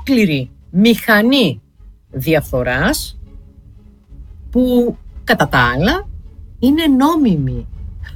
ολόκληρη μηχανή διαφθοράς που κατά τα άλλα είναι νόμιμη.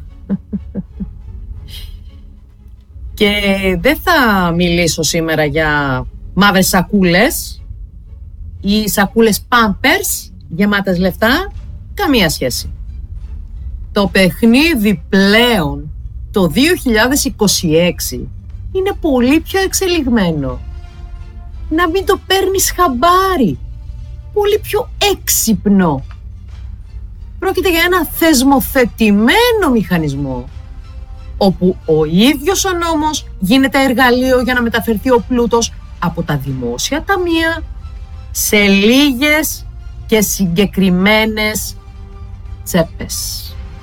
Και δεν θα μιλήσω σήμερα για μαύρες σακούλες ή σακούλες Pampers γεμάτες λεφτά, καμία σχέση. Το παιχνίδι πλέον το 2026 είναι πολύ πιο εξελιγμένο. Να μην το παίρνεις χαμπάρι. Πολύ πιο έξυπνο. Πρόκειται για ένα θεσμοθετημένο μηχανισμό, όπου ο ίδιος ο νόμος γίνεται εργαλείο για να μεταφερθεί ο πλούτος από τα δημόσια ταμεία σε λίγες και συγκεκριμένες τσέπες.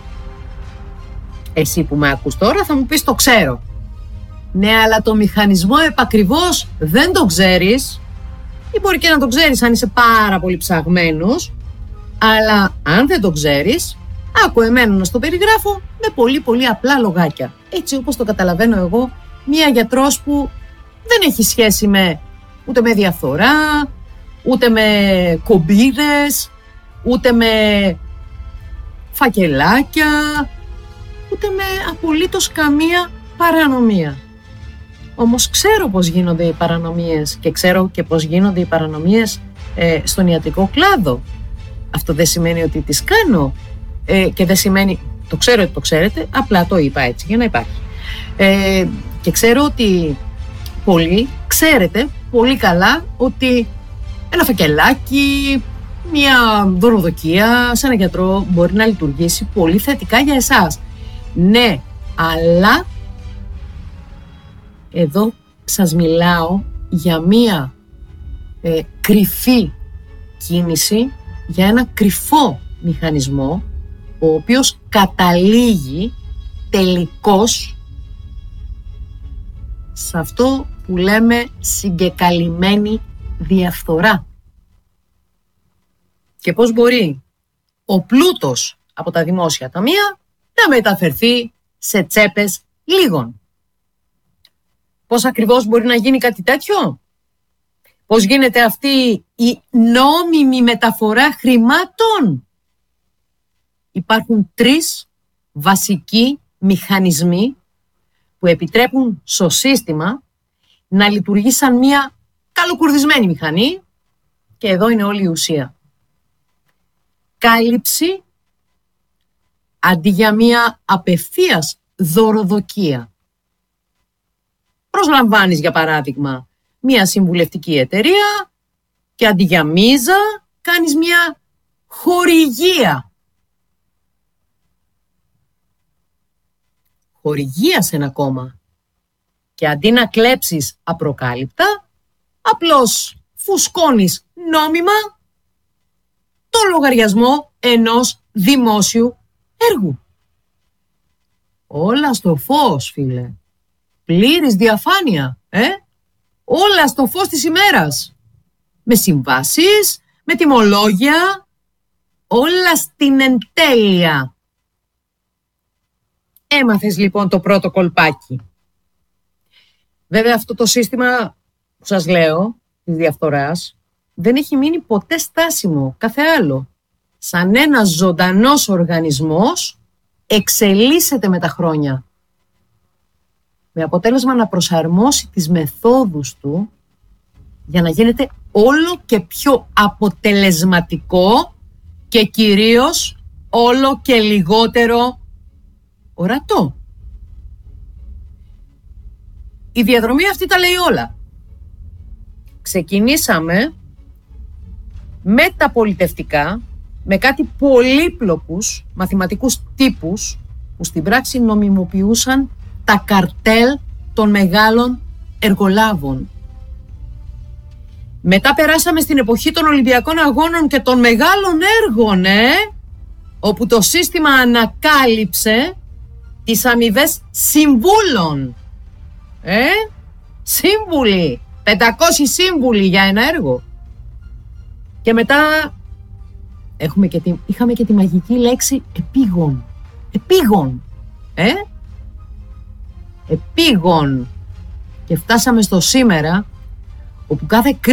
Εσύ που με ακούς τώρα θα μου πεις το ξέρω. Ναι, αλλά το μηχανισμό επακριβώς δεν το ξέρεις, ή μπορεί και να το ξέρεις αν είσαι πάρα πολύ ψαγμένος, αλλά αν δεν το ξέρεις, άκου εμένα να στο περιγράφω με πολύ πολύ απλά λογάκια. Έτσι όπως το καταλαβαίνω εγώ, μία γιατρός που δεν έχει σχέση ούτε με διαφθορά, ούτε με κομπίδες, ούτε με φακελάκια, ούτε με απολύτως καμία παρανομία. Όμως ξέρω πώς γίνονται οι παρανομίες και ξέρω και πώς γίνονται οι παρανομίες στον ιατρικό κλάδο. Αυτό δεν σημαίνει ότι τις κάνω και δεν σημαίνει, το ξέρω ότι το ξέρετε, απλά το είπα έτσι για να υπάρχει. Και ξέρω ότι πολλοί ξέρετε πολύ καλά ότι ένα φακελάκι, μια δωροδοκία σε ένα γιατρό μπορεί να λειτουργήσει πολύ θετικά για εσάς. Ναι, αλλά εδώ σας μιλάω για μια κρυφή κίνηση, για ένα κρυφό μηχανισμό, ο οποίος καταλήγει τελικώς σε αυτό που λέμε συγκεκαλυμμένη διαφθορά. Και πώς μπορεί ο πλούτος από τα δημόσια ταμεία να μεταφερθεί σε τσέπες λίγων. Πώς ακριβώς μπορεί να γίνει κάτι τέτοιο? Πώς γίνεται αυτή η νόμιμη μεταφορά χρημάτων? Υπάρχουν 3 βασικοί μηχανισμοί που επιτρέπουν στο σύστημα να λειτουργεί σαν μια καλοκουρδισμένη μηχανή, και εδώ είναι όλη η ουσία. Κάλυψη αντί για μια απευθείας δωροδοκία. Προσλαμβάνεις για παράδειγμα μια συμβουλευτική εταιρεία και αντί για μίζα κάνεις μια χορηγία. Χορηγία σε ένα κόμμα. Και αντί να κλέψεις απροκάλυπτα, απλώς φουσκώνεις νόμιμα το λογαριασμό ενός δημόσιου έργου. Όλα στο φως, φίλε. Πλήρης διαφάνεια, όλα στο φως της ημέρας. Με συμβάσεις, με τιμολόγια, όλα στην εντέλεια. Έμαθες λοιπόν το πρώτο κολπάκι. Βέβαια αυτό το σύστημα που σας λέω, της διαφθοράς, δεν έχει μείνει ποτέ στάσιμο, κάθε άλλο. Σαν ένας ζωντανός οργανισμός εξελίσσεται με τα χρόνια. Με αποτέλεσμα να προσαρμόσει τις μεθόδους του για να γίνεται όλο και πιο αποτελεσματικό και κυρίως όλο και λιγότερο ορατό. Η διαδρομή αυτή τα λέει όλα. Ξεκινήσαμε με τα πολιτευτικά, με κάτι πολύπλοκους μαθηματικούς τύπους που στην πράξη νομιμοποιούσαν τα καρτέλ των μεγάλων εργολάβων. Μετά περάσαμε στην εποχή των Ολυμπιακών Αγώνων και των μεγάλων έργων, όπου το σύστημα ανακάλυψε τις αμοιβές συμβούλων. Σύμβουλοι, 500 σύμβουλοι για ένα έργο. Και μετά είχαμε και τη μαγική λέξη επίγον. Επίγον. Επίγον. Και φτάσαμε στο σήμερα, όπου κάθε